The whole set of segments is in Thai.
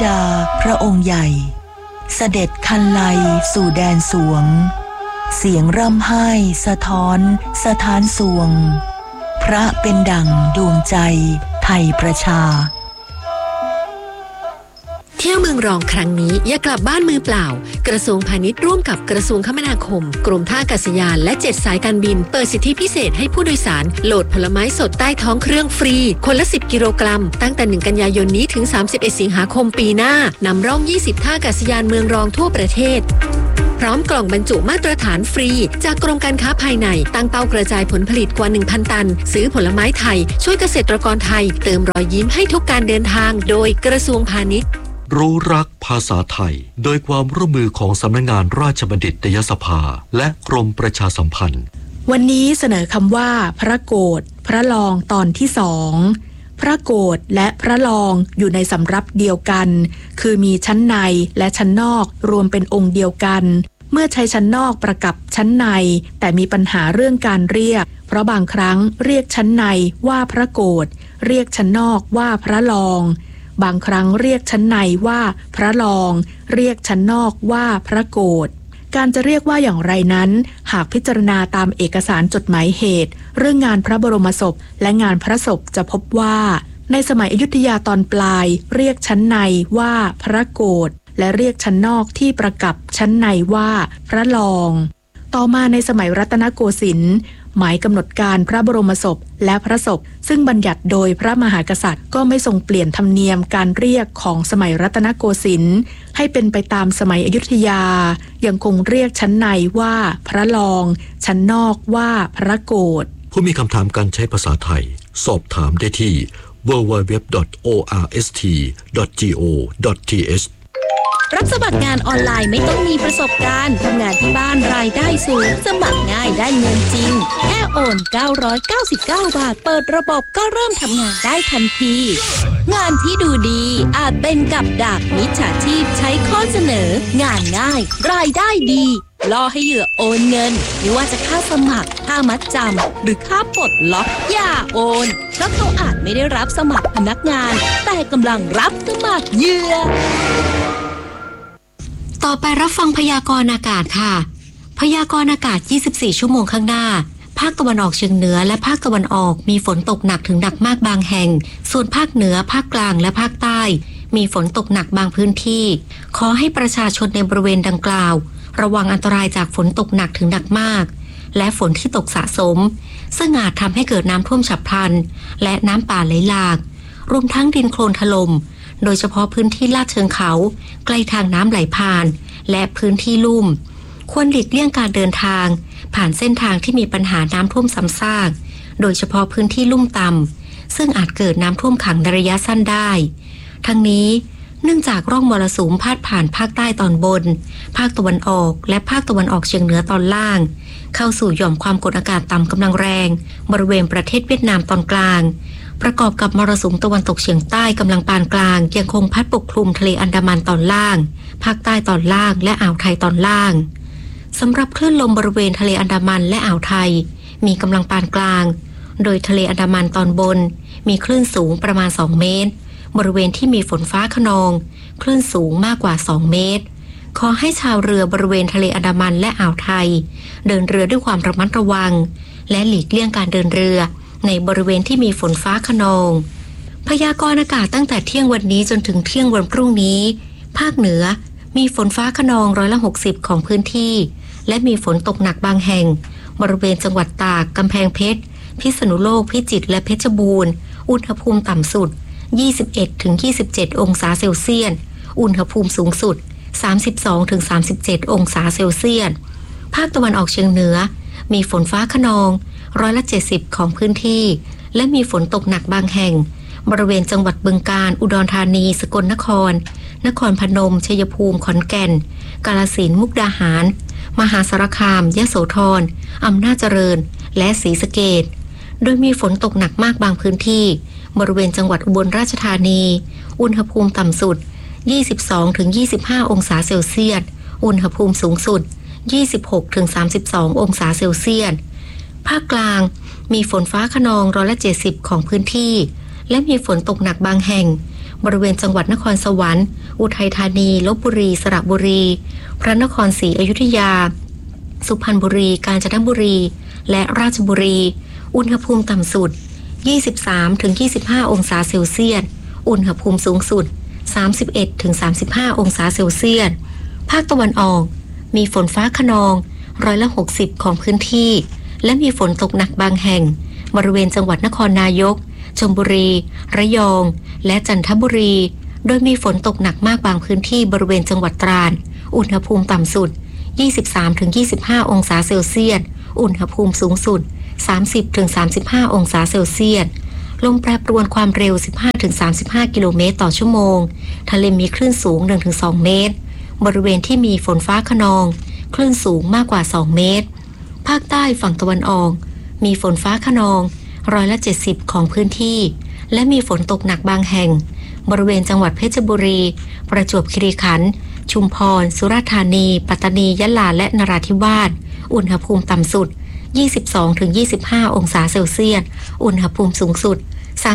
ดาพระองค์ใหญ่เสด็จคันไลสู่แดนสวงเสียงร่ำไห้สะท้อนสถานสวงพระเป็นดั่งดวงใจไทยประชาเที่ยวเมืองรองครั้งนี้อย่ากลับบ้านมือเปล่ากระทรวงพาณิชย์ร่วมกับกระทรวงคมนาคมกรมท่าอากาศยานและ7สายการบินเปิดสิทธิพิเศษให้ผู้โดยสารโหลดผลไม้สดใต้ท้องเครื่องฟรีคนละ10กิโลกรัมตั้งแต่1กันยายนนี้ถึง31สิงหาคมปีหน้านำร่อง20ท่าอากาศยานเมืองรองทั่วประเทศพร้อมกล่องบรรจุมาตรฐานฟรีจากกรมการค้าภายในตั้งเป้ากระจายผลผลิตกว่า 1,000 ตันซื้อผลไม้ไทยช่วยเกษตรกรไทยเติมรอยยิ้มให้ทุกการเดินทางโดยกระทรวงพาณิชย์รู้รักภาษาไทยโดยความร่วมมือของสำนักงานราชบัณฑิตยสภาและกรมประชาสัมพันธ์วันนี้เสนอคำว่าพระโกฐพระลองตอนที่2พระโกฐและพระลองอยู่ในสำรับเดียวกันคือมีชั้นในและชั้นนอกรวมเป็นองค์เดียวกันเมื่อใช้ชั้นนอกประกับชั้นในแต่มีปัญหาเรื่องการเรียกเพราะบางครั้งเรียกชั้นในว่าพระโกฐเรียกชั้นนอกว่าพระลองบางครั้งเรียกชั้นในว่าพระลองเรียกชั้นนอกว่าพระโกฐการจะเรียกว่าอย่างไรนั้นหากพิจารณาตามเอกสารจดหมายเหตุเรื่องงานพระบรมศพและงานพระศพจะพบว่าในสมัยอยุธยาตอนปลายเรียกชั้นในว่าพระโกฐและเรียกชั้นนอกที่ประกับชั้นในว่าพระลองต่อมาในสมัยรัตนโกสินทร์หมายกำหนดการพระบรมศพและพระศพซึ่งบัญญัติโดยพระมหากษัตริย์ก็ไม่ทรงเปลี่ยนธรรมเนียมการเรียกของสมัยรัตนโกสินทร์ให้เป็นไปตามสมัยอยุธยายังคงเรียกชั้นในว่าพระลองชั้นนอกว่าพระโกฐผู้มีคำถามการใช้ภาษาไทยสอบถามได้ที่ www.orst.go.th รับสมัครงานออนไลน์ไม่ต้องมีประสบการณ์ทำงานที่บ้านรายได้สูงสมัครง่ายได้เงินจริงแค่โอน999 บาทเปิดระบบก็เริ่มทำงานได้ทันทีงานที่ดูดีอาจเป็นกับดักมิจฉาชีพใช้ข้อเสนองานง่ายรายได้ดีล่อให้เหยื่อโอนเงินไม่ว่าจะค่าสมัครค่ามัดจำหรือค่าปลดล็อกอย่าโอนเพราะเขาอาจไม่ได้รับสมัครพนักงานแต่กำลังรับสมัครเหยื่อต่อไปรับฟังพยากรณ์อากาศค่ะพยากรณ์อากาศ24ชั่วโมงข้างหน้าภาคตะวันออกเฉียงเหนือและภาคตะวันออกมีฝนตกหนักถึงหนักมากบางแห่งส่วนภาคเหนือภาคกลางและภาคใต้มีฝนตกหนักบางพื้นที่ขอให้ประชาชนในบริเวณดังกล่าวระวังอันตรายจากฝนตกหนักถึงหนักมากและฝนที่ตกสะสมซึ่งอาจทำให้เกิดน้ำท่วมฉับพลันและน้ำป่าไหลหลากรวมทั้งดินโคลนถล่มโดยเฉพาะพื้นที่ลาดเชิงเขาใกล้ทางน้ำไหลผ่านและพื้นที่ลุ่มควรหลีกเลี่ยงการเดินทางผ่านเส้นทางที่มีปัญหาน้ำท่วมซ้ำซากโดยเฉพาะพื้นที่ลุ่มต่ำซึ่งอาจเกิดน้ำท่วมขังในระยะสั้นได้ทั้งนี้เนื่องจากร่องมรสุมพาดผ่านภาคใต้ตอนบนภาคตะวันออกและภาคตะวันออกเฉียงเหนือตอนล่างเข้าสู่หย่อมความกดอากาศต่ำกำลังแรงบริเวณประเทศเวียดนามตอนกลางประกอบกับมรสุมตะวันตกเฉียงใต้กำลังปานกลางยังคงพัดปกคลุมทะเลอันดามันตอนล่างภาคใต้ตอนล่างและอ่าวไทยตอนล่างสำหรับคลื่นลมบริเวณทะเลอันดามันและอ่าวไทยมีกำลังปานกลางโดยทะเลอันดามันตอนบนมีคลื่นสูงประมาณ2เมตรบริเวณที่มีฝนฟ้าคะนองคลื่นสูงมากกว่า2เมตรขอให้ชาวเรือบริเวณทะเลอันดามันและอ่าวไทยเดินเรือด้วยความระมัดระวังและหลีกเลี่ยงการเดินเรือในบริเวณที่มีฝนฟ้าคะนองพยากรณ์อากาศตั้งแต่เที่ยงวันนี้จนถึงเที่ยงวันพรุ่งนี้ภาคเหนือมีฝนฟ้าคะนอง60%ของพื้นที่และมีฝนตกหนักบางแห่งบริเวณจังหวัดตากกำแพงเพชรพิษณุโลกพิจิตรและเพชรบูรณ์อุณหภูมิต่ำสุด 21-27 องศาเซลเซียสอุณหภูมิสูงสุด 32-37 องศาเซลเซียสภาคตะวันออกเฉียงเหนือมีฝนฟ้าคะนอง70%ของพื้นที่และมีฝนตกหนักบางแห่งบริเวณจังหวัดบึงกาฬอุดรธานีสกลนครนครพนมชัยภูมิขอนแก่นกาฬสินธุ์มุกดาหารมหาสารคามยโสธรอำนาจเจริญและศรีสะเกษโดยมีฝนตกหนักมากบางพื้นที่บริเวณจังหวัดอุบลราชธานีอุณหภูมิต่ำสุด 22-25 องศาเซลเซียสอุณหภูมิสูงสุด 26-32 องศาเซลเซียสภาคกลางมีฝนฟ้าคะนอง70%ของพื้นที่และมีฝนตกหนักบางแห่งบริเวณจังหวัดนครสวรรค์อุทัยธานีลพบุรีสระบุรีพระนครศรีอยุธยาสุพรรณบุรีกาญจนบุรีและราชบุรีอุณหภูมิต่ำสุด 23-25 องศาเซลเซียสอุณหภูมิสูงสุด 31-35 องศาเซลเซียสภาคตะวันออกมีฝนฟ้าคะนอง60%ของพื้นที่และมีฝนตกหนักบางแห่งบริเวณจังหวัดนครนายกชลบุรีระยองและจันทบุรีโดยมีฝนตกหนักมากบางพื้นที่บริเวณจังหวัดตราดอุณหภูมิต่ำสุด 23-25 องศาเซลเซียสอุณหภูมิสูงสุด 30-35 องศาเซลเซียสลมแปรปรวนความเร็ว 15-35 กิโลเมตรต่อชั่วโมงทะเลมีคลื่นสูง 1-2 เมตรบริเวณที่มีฝนฟ้าคะนองคลื่นสูงมากกว่า 2 เมตรภาคใต้ฝั่งตะวันออกมีฝนฟ้าคะนอง70%ของพื้นที่และมีฝนตกหนักบางแห่งบริเวณจังหวัดเพชรบุรีประจวบคีรีขันธ์ชุมพรสุราษฎร์ธานีปัตตานียะลาและนราธิวาสอุณหภูมิต่ำสุด 22-25 องศาเซลเซียสอุณหภูมิสูงสุด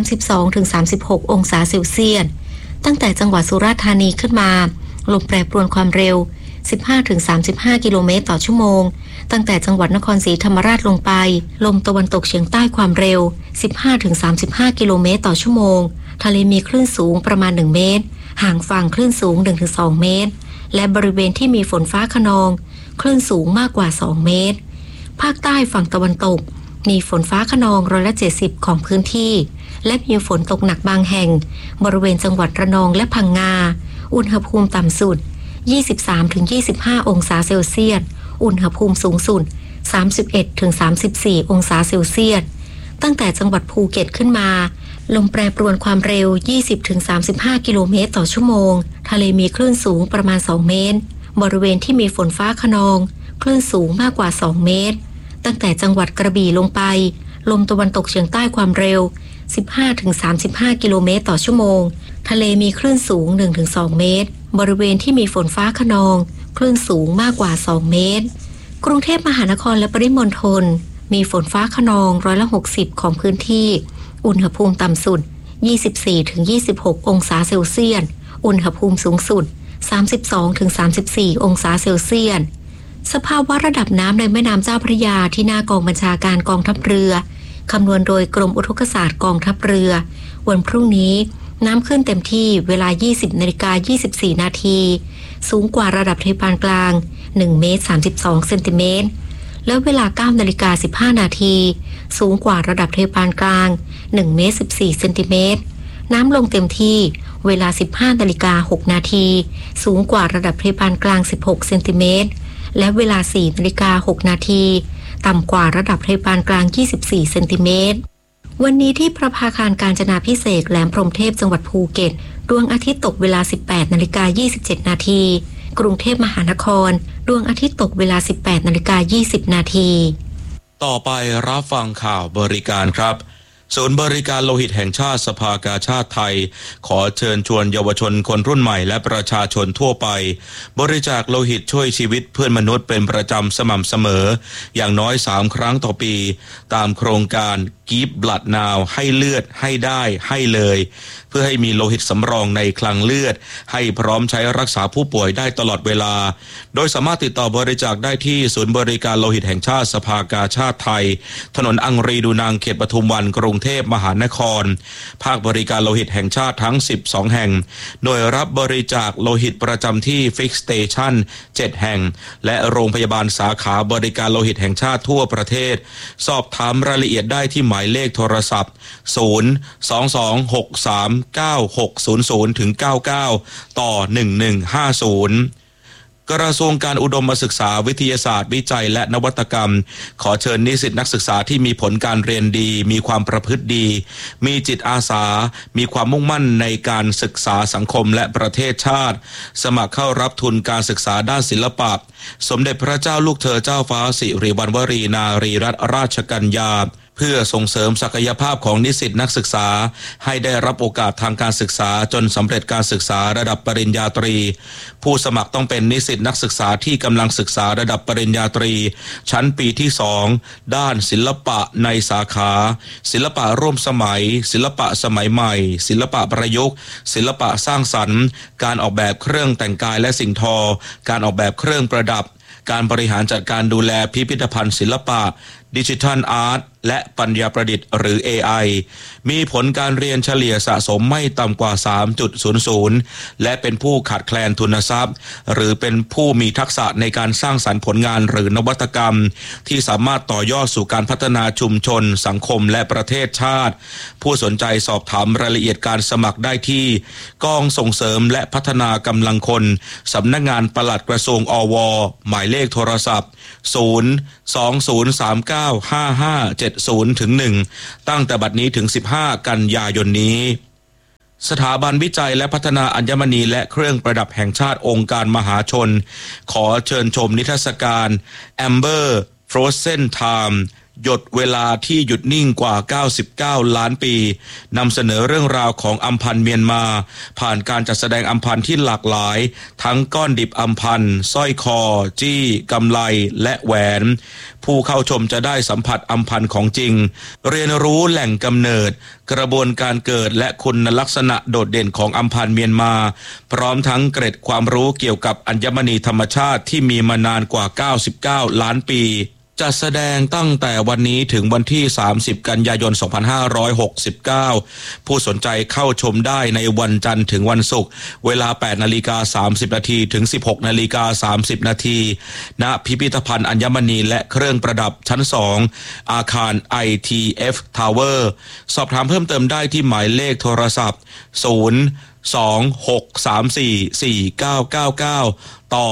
32-36 องศาเซลเซียสตั้งแต่จังหวัดสุราษฎร์ธานีขึ้นมาลมแปรปรวนความเร็ว 15-35 กิโลเมตรต่อชั่วโมงตั้งแต่จังหวัดนครศรีธรรมราชลงไปลมตะวันตกเฉียงใต้ความเร็ว 15-35 กิโลเมตรต่อชั่วโมงทะเลมีคลื่นสูงประมาณ 1 เมตรห่างฝั่งคลื่นสูง 1-2 เมตรและบริเวณที่มีฝนฟ้าคะนองคลื่นสูงมากกว่า 2 เมตรภาคใต้ฝั่งตะวันตกมีฝนฟ้าคะนอง70%ของพื้นที่และมีฝนตกหนักบางแห่งบริเวณจังหวัดระนองและพังงาอุณหภูมิต่ำสุด 23-25 องศาเซลเซียสอุณหภูมิสูงสุด 31-34 องศาเซลเซียสตั้งแต่จังหวัดภูเก็ตขึ้นมาลมแปรปรวนความเร็ว 20-35 กิโลเมตรต่อชั่วโมงทะเลมีคลื่นสูงประมาณ 2 เมตรบริเวณที่มีฝนฟ้าคะนองคลื่นสูงมากกว่า 2 เมตรตั้งแต่จังหวัดกระบี่ลงไปลมตะวันตกเฉียงใต้ความเร็ว 15-35 กิโลเมตรต่อชั่วโมงทะเลมีคลื่นสูง 1-2 เมตรบริเวณที่มีฝนฟ้าคะนองคลื่นสูงมากกว่า 2 เมตรกรุงเทพมหานครและปริมณฑลมีฝนฟ้าคะนอง60%ของพื้นที่อุณหภูมิต่ำสุด 24-26 องศาเซลเซียสอุณหภูมิสูงสุด 32-34 องศาเซลเซียสสภาวะระดับน้ำในแม่น้ำเจ้าพระยาที่หน้ากองบัญชาการกองทัพเรือคำนวณโดยกรมอุทกศาสตร์กองทัพเรือวันพรุ่งนี้น้ำขึ้นเต็มที่เวลา 20:24 นาทีสูงกว่าระดับทะเลปานกลาง1 เมตร 32 เซนติเมตรและเวลา 9:15 นาทีสูงกว่าระดับทะเลปานกลาง1 เมตร 14 เซนติเมตรน้ำลงเต็มที่เวลา 15:06 นาทีสูงกว่าระดับทะเลปานกลาง 16 เซนติเมตรและเวลา 4:06 นาทีต่ำกว่าระดับทะเลปานกลาง 24 เซนติเมตรวันนี้ที่ประภาคารกาญจนาภิเษกแหลมพรหมเทพจังหวัดภูเก็ตดวงอาทิตย์ตกเวลา 18:27 นาทีกรุงเทพมหานครดวงอาทิตย์ตกเวลา 18:20 นาทีต่อไปรับฟังข่าวบริการครับศูนย์บริการโลหิตแห่งชาติสภากาชาดไทยขอเชิญชวนเยาวชนคนรุ่นใหม่และประชาชนทั่วไปบริจาคโลหิตช่วยชีวิตเพื่อนมนุษย์เป็นประจำสม่ำเสมออย่างน้อย3 ครั้งต่อปีตามโครงการ Give Blood Now ให้เลือดให้ได้ให้เลยเพื่อให้มีโลหิตสำรองในคลังเลือดให้พร้อมใช้รักษาผู้ป่วยได้ตลอดเวลาโดยสามารถติดต่อบริจาคได้ที่ศูนย์บริการโลหิตแห่งชาติสภากาชาดไทยถนนอังรีดูนางเขตปทุมวันกรุงเทพมหานครภาคบริการโลหิตแห่งชาติทั้ง12แห่งโดยรับบริจาคโลหิตประจำที่ Fix Station 7 แห่งและโรงพยาบาลสาขาบริการโลหิตแห่งชาติทั่วประเทศสอบถามรายละเอียดได้ที่หมายเลขโทรศัพท์022639600-99ต่อ1150กระทรวงการอุดมศึกษาวิทยาศาสตร์วิจัยและนวัตกรรมขอเชิญนิสิตนักศึกษาที่มีผลการเรียนดีมีความประพฤติดีมีจิตอาสามีความมุ่งมั่นในการศึกษาสังคมและประเทศชาติสมัครเข้ารับทุนการศึกษาด้านศิลปะสมเด็จพระเจ้าลูกเธอเจ้าฟ้าสิริวัณวรีนารีรัตนราชกัญญาเพื่อส่งเสริมศักยภาพของนิสิตนักศึกษาให้ได้รับโอกาสทางการศึกษาจนสำเร็จการศึกษาระดับปริญญาตรีผู้สมัครต้องเป็นนิสิตนักศึกษาที่กำลังศึกษาระดับปริญญาตรีชั้นปีที่2ด้านศิลปะในสาขาศิลปะร่วมสมัยศิลปะสมัยใหม่ศิลปะประยุกต์ศิลปะสร้างสรรค์การออกแบบเครื่องแต่งกายและสิ่งทอการออกแบบเครื่องประดับการบริหารจัดการดูแลพิพิธภัณฑ์ศิลปะดิจิทัลอาร์ตและปัญญาประดิษฐ์หรือ AI มีผลการเรียนเฉลี่ยสะสมไม่ต่ำกว่า 3.00 และเป็นผู้ขาดแคลนทุนทรัพย์หรือเป็นผู้มีทักษะในการสร้างสรรค์ผลงานหรือนวัตกรรมที่สามารถต่อยอดสู่การพัฒนาชุมชนสังคมและประเทศชาติผู้สนใจสอบถามรายละเอียดการสมัครได้ที่กองส่งเสริมและพัฒนากำลังคนสำนักงานปลัดกระทรวงอวหมายเลขโทรศัพท์020395570-1ตั้งแต่บัดนี้ถึง15กันยายนนี้สถาบันวิจัยและพัฒนาอัญมณีและเครื่องประดับแห่งชาติองค์การมหาชนขอเชิญชมนิทรรศการ Amber Frozen Time หยดเวลาที่หยุดนิ่งกว่า99ล้านปีนำเสนอเรื่องราวของอัมพันธ์เมียนมาผ่านการจัดแสดงอัมพันธ์ที่หลากหลายทั้งก้อนดิบอัมพันธ์สร้อยคอจี้กำไลและแหวนผู้เข้าชมจะได้สัมผัสอัมพันธ์ของจริงเรียนรู้แหล่งกำเนิดกระบวนการเกิดและคุณลักษณะโดดเด่นของอัมพันธ์เมียนมาพร้อมทั้งเกร็ดความรู้เกี่ยวกับอัญมณีธรรมชาติที่มีมานานกว่า99ล้านปีจัดแสดงตั้งแต่วันนี้ถึงวันที่30กันยายน2569ผู้สนใจเข้าชมได้ในวันจันทร์ถึงวันศุกร์เวลา 8:30 น.ถึง 16:30 น.ณพิพิธภัณฑ์อัญมณีและเครื่องประดับชั้น2อาคาร ITF Tower สอบถามเพิ่มเติมได้ที่หมายเลขโทรศัพท์026344999ต่อ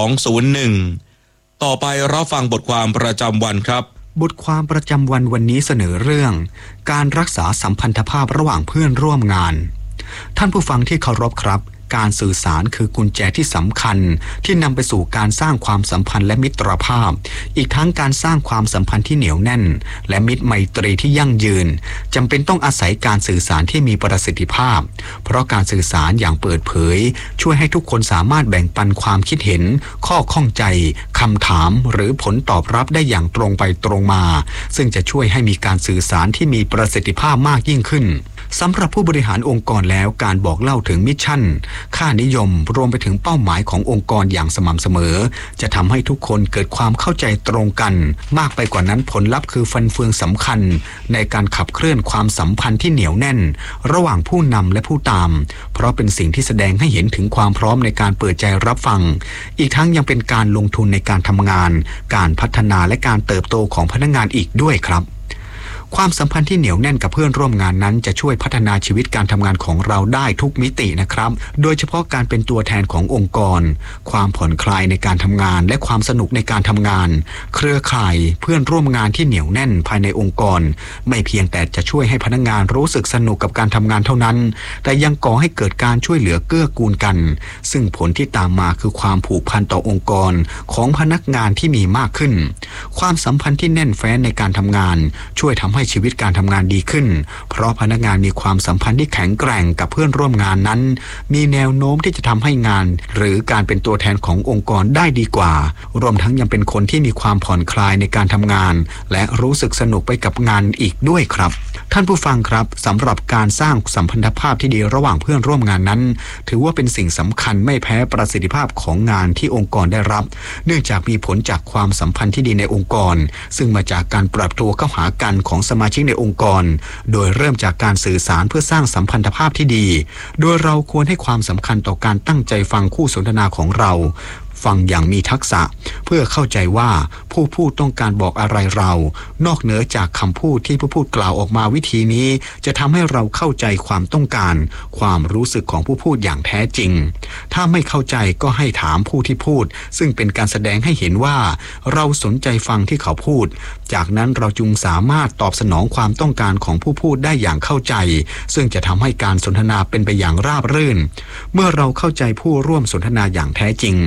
201ต่อไปรับฟังบทความประจำวันครับบทความประจำวันนี้เสนอเรื่องการรักษาสัมพันธภาพระหว่างเพื่อนร่วมงานท่านผู้ฟังที่เคารพครับการสื่อสารคือกุญแจที่สำคัญที่นำไปสู่การสร้างความสัมพันธ์และมิตรภาพอีกทั้งการสร้างความสัมพันธ์ที่เหนียวแน่นและมิตรไมตรีที่ยั่งยืนจำเป็นต้องอาศัยการสื่อสารที่มีประสิทธิภาพเพราะการสื่อสารอย่างเปิดเผยช่วยให้ทุกคนสามารถแบ่งปันความคิดเห็นข้อข้องใจคำถามหรือผลตอบรับได้อย่างตรงไปตรงมาซึ่งจะช่วยให้มีการสื่อสารที่มีประสิทธิภาพมากยิ่งขึ้นสำหรับผู้บริหารองค์กรแล้วการบอกเล่าถึงมิชชั่นค่านิยมรวมไปถึงเป้าหมายขององค์กรอย่างสม่ำเสมอจะทำให้ทุกคนเกิดความเข้าใจตรงกันมากไปกว่านั้นผลลัพธ์คือฟันเฟืองสำคัญในการขับเคลื่อนความสัมพันธ์ที่เหนียวแน่นระหว่างผู้นำและผู้ตามเพราะเป็นสิ่งที่แสดงให้เห็นถึงความพร้อมในการเปิดใจรับฟังอีกทั้งยังเป็นการลงทุนในการทำงานการพัฒนาและการเติบโตของพนักงานอีกด้วยครับความสัมพันธ์ที่เหนียวแน่นกับเพื่อนร่วมงานนั้นจะช่วยพัฒนาชีวิตการทำงานของเราได้ทุกมิตินะครับโดยเฉพาะการเป็นตัวแทนขององค์กรความผ่อนคลายในการทำงานและความสนุกในการทำงานเครือข่ายเพื่อนร่วมงานที่เหนียวแน่นภายในองค์กรไม่เพียงแต่จะช่วยให้พนักงานรู้สึกสนุกกับการทำงานเท่านั้นแต่ยังก่อให้เกิดการช่วยเหลือเกื้อกูลกันซึ่งผลที่ตามมาคือความผูกพันต่อองค์กรของพนักงานที่มีมากขึ้นความสัมพันธ์ที่แน่นแฟ้นในการทำงานช่วยทำให้ชีวิตการทำงานดีขึ้นเพราะพนักงานมีความสัมพันธ์ที่แข็งแกร่งกับเพื่อนร่วมงานนั้นมีแนวโน้มที่จะทำให้งานหรือการเป็นตัวแทนขององค์กรได้ดีกว่ารวมทั้งยังเป็นคนที่มีความผ่อนคลายในการทำงานและรู้สึกสนุกไปกับงานอีกด้วยครับท่านผู้ฟังครับสำหรับการสร้างสัมพันธภาพที่ดีระหว่างเพื่อนร่วมงานนั้นถือว่าเป็นสิ่งสำคัญไม่แพ้ประสิทธิภาพของงานที่องค์กรได้รับเนื่องจากมีผลจากความสัมพันธ์ที่ดีในองค์กรซึ่งมาจากการปรับตัวเข้าหากันของสมาชิกในองค์กรโดยเริ่มจากการสื่อสารเพื่อสร้างสัมพันธภาพที่ดีโดยเราควรให้ความสำคัญต่อการตั้งใจฟังคู่สนทนาของเราฟังอย่างมีทักษะเพื่อเข้าใจว่าผู้พูดต้องการบอกอะไรเรานอกเหนือจากคำพูดที่ผู้พูดกล่าวออกมาวิธีนี้จะทำให้เราเข้าใจความต้องการความรู้สึกของผู้พูดอย่างแท้จริงถ้าไม่เข้าใจก็ให้ถามผู้ที่พูดซึ่งเป็นการแสดงให้เห็นว่าเราสนใจฟังที่เขาพูดจากนั้นเราจึงสามารถตอบสนองความต้องการของผู้พูดได้อย่างเข้าใจซึ่งจะทำให้การสนทนาเป็นไปอย่างราบรื่นเมื่อเราเข้าใจผู้ร่วมสนทนาอย่างแท้จริง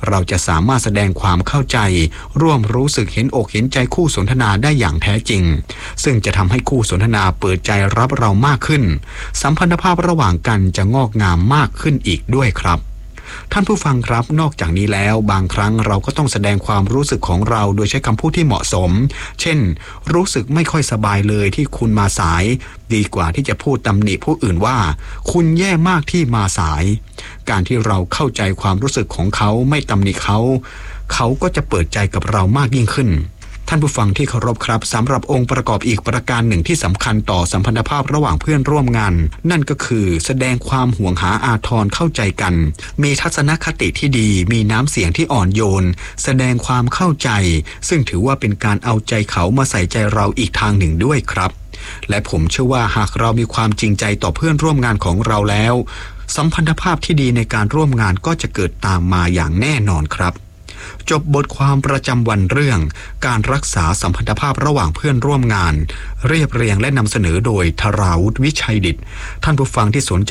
เราจะสามารถแสดงความเข้าใจร่วมรู้สึกเห็นอกเห็นใจคู่สนทนาได้อย่างแท้จริงซึ่งจะทำให้คู่สนทนาเปิดใจรับเรามากขึ้นสัมพันธภาพระหว่างกันจะงอกงามมากขึ้นอีกด้วยครับท่านผู้ฟังครับนอกจากนี้แล้วบางครั้งเราก็ต้องแสดงความรู้สึกของเราโดยใช้คำพูดที่เหมาะสมเช่นรู้สึกไม่ค่อยสบายเลยที่คุณมาสายดีกว่าที่จะพูดตำหนิผู้อื่นว่าคุณแย่มากที่มาสายการที่เราเข้าใจความรู้สึกของเขาไม่ตำหนิเขาก็จะเปิดใจกับเรามากยิ่งขึ้นท่านผู้ฟังที่เคารพครับสำหรับองค์ประกอบอีกประการหนึ่งที่สำคัญต่อสัมพันธภาพระหว่างเพื่อนร่วมงานนั่นก็คือแสดงความห่วงหาอาทรเข้าใจกันมีทัศนคติที่ดีมีน้ำเสียงที่อ่อนโยนแสดงความเข้าใจซึ่งถือว่าเป็นการเอาใจเขามาใส่ใจเราอีกทางหนึ่งด้วยครับและผมเชื่อว่าหากเรามีความจริงใจต่อเพื่อนร่วมงานของเราแล้วสัมพันธภาพที่ดีในการร่วมงานก็จะเกิดตามมาอย่างแน่นอนครับจบบทความประจำวันเรื่องการรักษาสัมพันธภาพระหว่างเพื่อนร่วมงานเรียบเรียงและนำเสนอโดยธราวุฒิวิชัยดิษฐ์ท่านผู้ฟังที่สนใจ